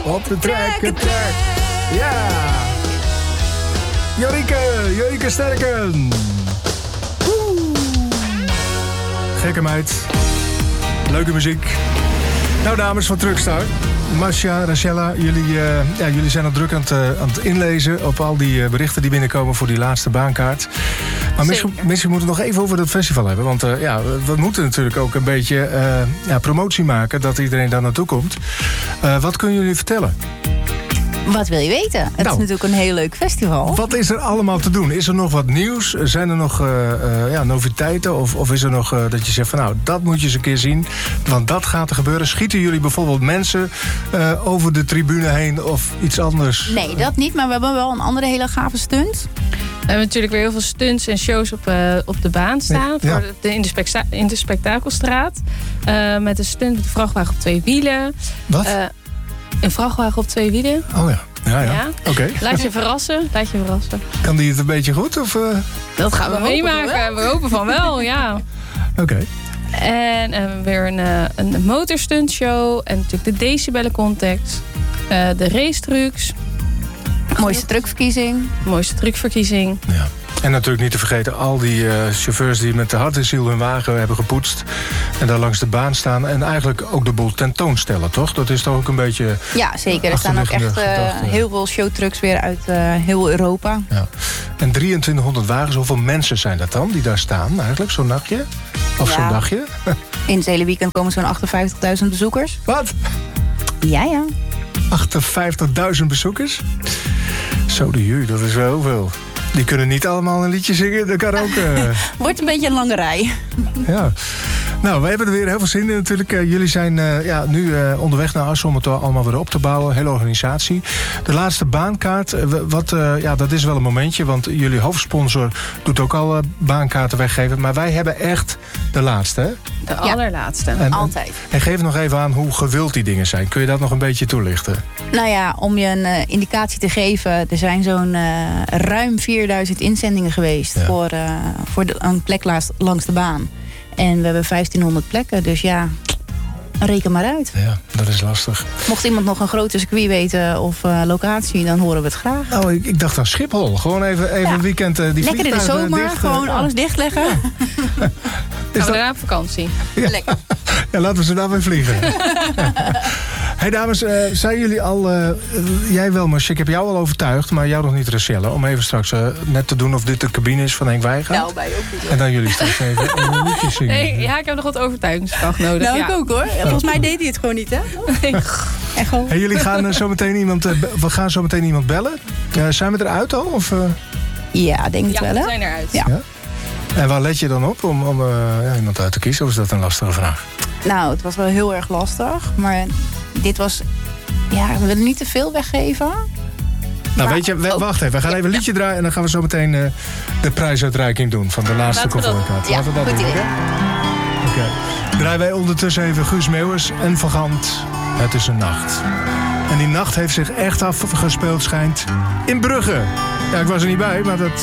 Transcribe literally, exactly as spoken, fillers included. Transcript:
Op de trekker, trek. Ja. Jorike, Jorike Sterken. Woe. Gekke meid. Leuke muziek. Nou, dames van Truckstar. Marcia, Rachella, jullie, uh, ja, jullie zijn al druk aan het, uh, aan het inlezen op al die uh, berichten die binnenkomen voor die laatste baankaart. Maar misschien, misschien moeten we nog even over dat festival hebben. Want uh, ja, we moeten natuurlijk ook een beetje uh, ja, promotie maken dat iedereen daar naartoe komt. Uh, wat kunnen jullie vertellen? Wat wil je weten? Het nou, is natuurlijk een heel leuk festival. Wat is er allemaal te doen? Is er nog wat nieuws? Zijn er nog uh, uh, ja, noviteiten? Of, of is er nog uh, dat je zegt van nou, dat moet je eens een keer zien. Want dat gaat er gebeuren. Schieten jullie bijvoorbeeld mensen uh, over de tribune heen of iets anders? Nee, dat niet. Maar we hebben wel een andere hele gave stunt. We hebben natuurlijk weer heel veel stunts en shows op, uh, op de baan staan. Ja. Voor de, in, de spekta- in de Spektakelstraat. Uh, met een stunt met een vrachtwagen op twee wielen. Wat? Uh, Een vrachtwagen op twee wielen. Oh ja, ja, ja. ja. Oké. Okay. Laat je verrassen, laat je verrassen. Kan die het een beetje goed? Of, uh... Dat gaan we, we meemaken. We hopen van wel, ja. Oké. Okay. En uh, weer een, uh, een motorstuntshow. En natuurlijk de decibellen context. Uh, de racetrucs. Mooiste truckverkiezing. Mooiste truckverkiezing. Ja. En natuurlijk niet te vergeten al die uh, chauffeurs die met de hart en ziel hun wagen hebben gepoetst. En daar langs de baan staan. En eigenlijk ook de boel tentoonstellen, toch? Dat is toch ook een beetje... Ja, zeker. Er staan ook echt uh, heel veel showtrucks weer uit uh, heel Europa. Ja. En drieëntwintighonderd wagens, hoeveel mensen zijn dat dan die daar staan eigenlijk? Zo'n nachtje? Of ja. zo'n dagje? In het hele weekend komen zo'n achtenvijftigduizend bezoekers. Wat? Ja, ja. achtenvijftigduizend bezoekers? Zo de juu, dat is wel heel veel. Die kunnen niet allemaal een liedje zingen, dat kan ook... Uh... Wordt een beetje een lange rij. Ja. Nou, we hebben er weer heel veel zin in natuurlijk. Uh, jullie zijn uh, ja, nu uh, onderweg naar Assen om het allemaal weer op te bouwen. Hele organisatie. De laatste baankaart, uh, wat, uh, ja, dat is wel een momentje. Want jullie hoofdsponsor doet ook al uh, baankaarten weggeven. Maar wij hebben echt de laatste, hè? De allerlaatste. En, Altijd. En, en geef nog even aan hoe gewild die dingen zijn. Kun je dat nog een beetje toelichten? Nou ja, om je een uh, indicatie te geven. Er zijn zo'n uh, ruim vierduizend inzendingen geweest. Ja. Voor, uh, voor de, een plek langs, langs de baan. En we hebben vijftienhonderd plekken, dus ja, reken maar uit. Ja, dat is lastig. Mocht iemand nog een grote circuit weten of uh, locatie, dan horen we het graag. Nou, ik, ik dacht aan Schiphol. Gewoon even, even ja. een weekend uh, die lekker in de zomer, dicht, gewoon uh, alles dichtleggen. Ja. Gaan we dat... daarna op vakantie. Ja. Lekker. Ja, laten we ze daar weer vliegen. Hey dames, uh, zijn jullie al... Uh, jij wel, maar ik heb jou al overtuigd, maar jou nog niet, Rachella. Om even straks uh, net te doen of dit de cabine is van Henk Wijngaard. Nou, bij ook niet. En dan jullie straks even een liedje zingen. Nee, ja, ik heb nog wat overtuigingskracht nodig. Nou, ja. ik ook hoor. Ja, volgens mij deed hij het gewoon niet, hè? Nee. Echt gewoon. Hey, jullie gaan uh, zo meteen iemand, uh, we gaan zo meteen iemand bellen. Uh, zijn we eruit al? Of, uh... Ja, denk het ja, wel, hè? we zijn eruit. Ja. Ja? En waar let je dan op om, om uh, ja, iemand uit te kiezen? Of is dat een lastige vraag? Nou, het was wel heel erg lastig. Maar dit was... Ja, we willen niet te veel weggeven. Nou, maar, weet je, we, wacht even. We gaan even een liedje draaien en dan gaan we zo meteen uh, de prijsuitreiking doen van de laatste comfortkaart. Ja, Laten we dat goed doen, idee. Oké. Okay. Draaien wij ondertussen even Guus Meeuwers en Van Gant. Het is een nacht. En die nacht heeft zich echt afgespeeld, schijnt, in Brugge. Ja, ik was er niet bij, maar dat...